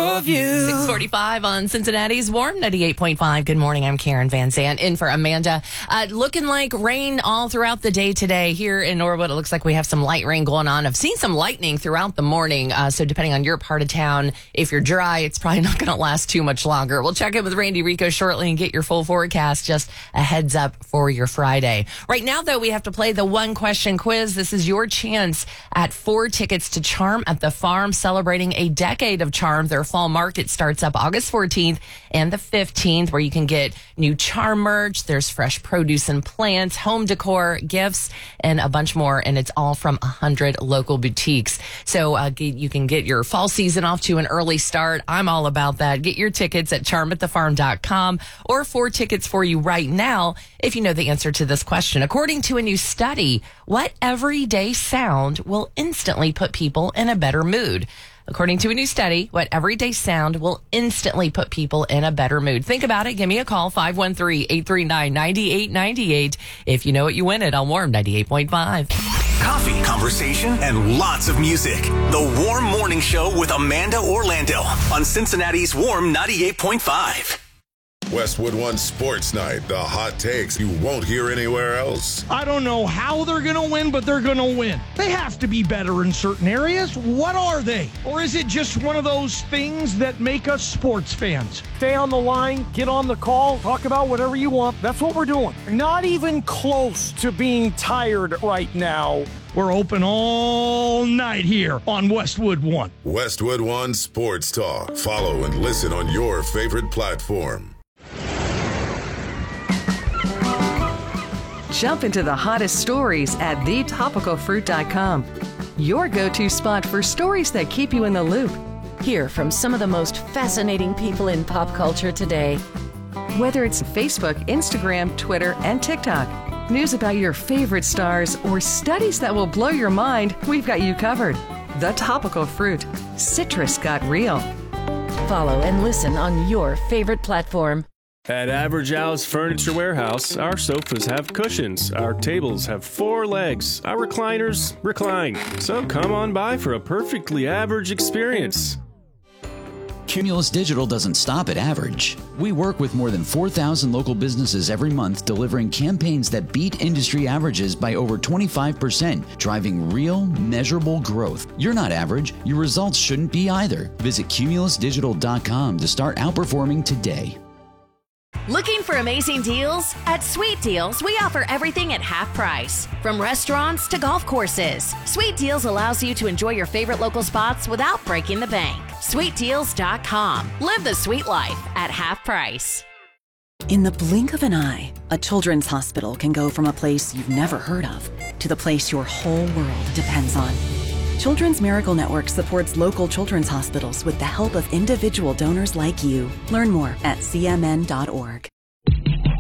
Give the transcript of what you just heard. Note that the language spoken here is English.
of you. 6:45 on Cincinnati's Warm 98.5. Good morning. I'm Karen Van Zandt in for Amanda. Looking like rain all throughout the day today here in Norwood. It looks like we have some light rain going on. I've seen some lightning throughout the morning. So depending on your part of town, if you're dry, it's probably not going to last too much longer. We'll check in with Randy Rico shortly and get your full forecast. Just a heads up for your Friday. Right now, though, we have to play the one question quiz. This is your chance at 4 tickets to Charm at the Farm, celebrating a decade of Charm. Their fall market starts up August 14th and the 15th, where you can get new Charm merch. There's fresh produce and plants, home decor, gifts, and a bunch more. And it's all from 100 local boutiques. So you can get your fall season off to an early start. I'm all about that. Get your tickets at charmatthefarm.com, or 4 tickets for you right now if you know the answer to this question. According to a new study, what everyday sound will instantly put people in a better mood? According to a new study, what everyday sound will instantly put people in a better mood? Think about it. Give me a call, 513-839-9898. If you know it, you win it on Warm 98.5. Coffee, conversation, and lots of music. The Warm Morning Show with Amanda Orlando on Cincinnati's Warm 98.5. Westwood One Sports Night, the hot takes you won't hear anywhere else. I don't know how they're going to win, but they're going to win. They have to be better in certain areas. What are they? Or is it just one of those things that make us sports fans? Stay on the line, get on the call, talk about whatever you want. That's what we're doing. Not even close to being tired right now. We're open all night here on Westwood One. Westwood One Sports Talk. Follow and listen on your favorite platform. Jump into the hottest stories at thetopicalfruit.com. Your go-to spot for stories that keep you in the loop. Hear from some of the most fascinating people in pop culture today. Whether it's Facebook, Instagram, Twitter, and TikTok, news about your favorite stars, or studies that will blow your mind, we've got you covered. The Topical Fruit. Citrus got real. Follow and listen on your favorite platform. At Average Al's Furniture Warehouse, our sofas have cushions, our tables have 4 legs, our recliners recline. So come on by for a perfectly average experience. Cumulus Digital doesn't stop at average. We work with more than 4,000 local businesses every month, delivering campaigns that beat industry averages by over 25%, driving real, measurable growth. You're not average. Your results shouldn't be either. Visit cumulusdigital.com to start outperforming today. Looking for amazing deals? At Sweet Deals, we offer everything at half price. From restaurants to golf courses, Sweet Deals allows you to enjoy your favorite local spots without breaking the bank. SweetDeals.com. Live the sweet life at half price. In the blink of an eye, a children's hospital can go from a place you've never heard of to the place your whole world depends on. Children's Miracle Network supports local children's hospitals with the help of individual donors like you. Learn more at cmn.org.